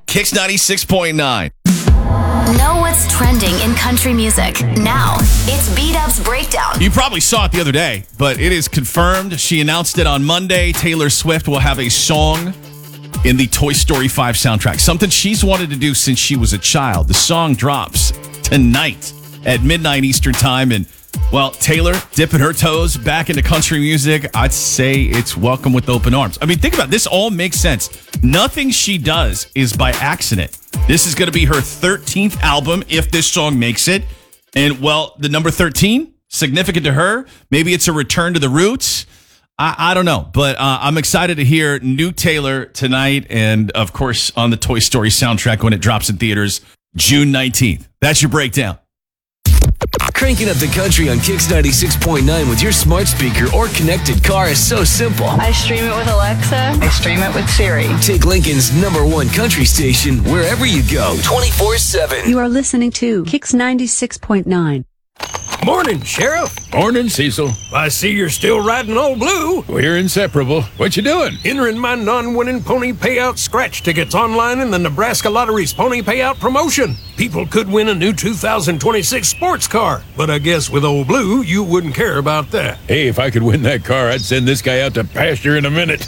Kicks 96.9. Know what's trending in country music. Now, it's B-Dub's Breakdown. You probably saw it the other day, but it is confirmed. She announced it on Monday. Taylor Swift will have a song in the Toy Story 5 soundtrack. Something she's wanted to do since she was a child. The song drops tonight at midnight Eastern time. And, well, Taylor dipping her toes back into country music. I'd say it's welcome with open arms. I mean, think about it. This all makes sense. Nothing she does is by accident. This is going to be her 13th album if this song makes it. And, well, the number 13, significant to her. Maybe it's a return to the roots. I don't know. But I'm excited to hear new Taylor tonight and, of course, on the Toy Story soundtrack when it drops in theaters June 19th. That's your breakdown. Cranking up the country on Kicks 96.9 with your smart speaker or connected car is so simple. I stream it with Alexa. I stream it with Siri. Take Lincoln's #1 country station wherever you go, 24/7. You are listening to Kicks 96.9. Morning, Sheriff. Morning, Cecil. I see you're still riding Old Blue. We're inseparable. What you doing? Entering my non-winning pony payout scratch tickets online in the Nebraska Lottery's pony payout promotion. People could win a new 2026 sports car, but I guess with Old Blue, you wouldn't care about that. Hey, if I could win that car, I'd send this guy out to pasture in a minute.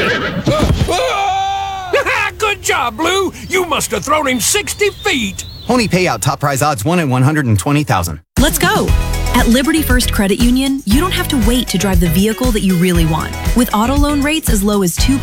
Good job, Blue. You must have thrown him 60 feet. Pony payout top prize odds 1 in 120,000. Let's go. At Liberty First Credit Union, you don't have to wait to drive the vehicle that you really want. With auto loan rates as low as 2%